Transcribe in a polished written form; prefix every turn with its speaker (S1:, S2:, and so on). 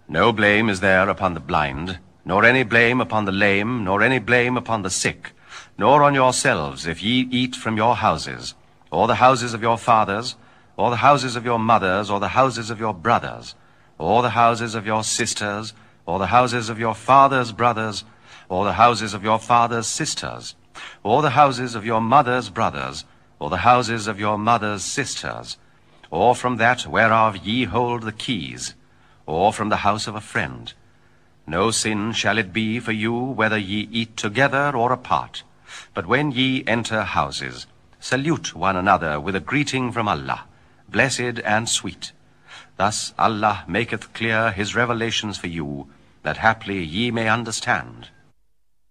S1: No blame is there upon the blind, nor any blame upon the lame, nor any blame upon the sick, nor on yourselves if ye eat from your houses, or the houses of your fathers, or the houses of your mothers, or the houses of your brothers, or the houses of your sisters, or the houses of your father's brothers, or the houses of your father's sisters, or the houses of your mother's brothers, or the houses of your mother's sisters, or from that whereof ye hold the keys, or from the house of a friend. No sin shall it be for you whether ye eat together or apart. But when ye enter houses, salute one another with a greeting from Allah, blessed and sweet. Thus Allah maketh clear his revelations for you, that haply ye may understand.